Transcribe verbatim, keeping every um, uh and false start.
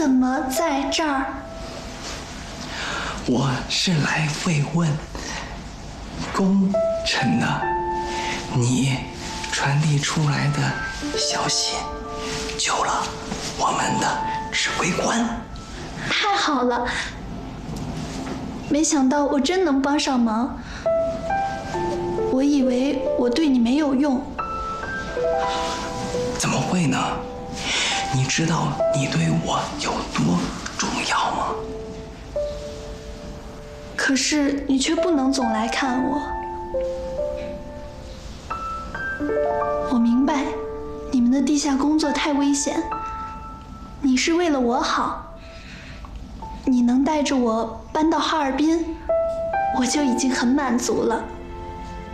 怎么在这儿？ 我是来慰问功臣的。你传递出来的消息，救了我们的指挥官。 太好了！没想到我真能帮上忙。我以为我对你没有用。 怎么会呢？你知道你对我有多重要吗？ 可是你却不能总来看我。我明白，你们的地下工作太危险。你是为了我好。你能带着我搬到哈尔滨，我就已经很满足了。